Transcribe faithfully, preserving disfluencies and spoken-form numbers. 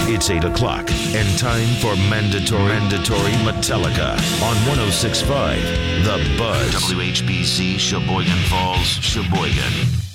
It's eight o'clock and time for mandatory, mandatory Metallica on one oh six point five The Buzz. W H B C, Sheboygan Falls, Sheboygan.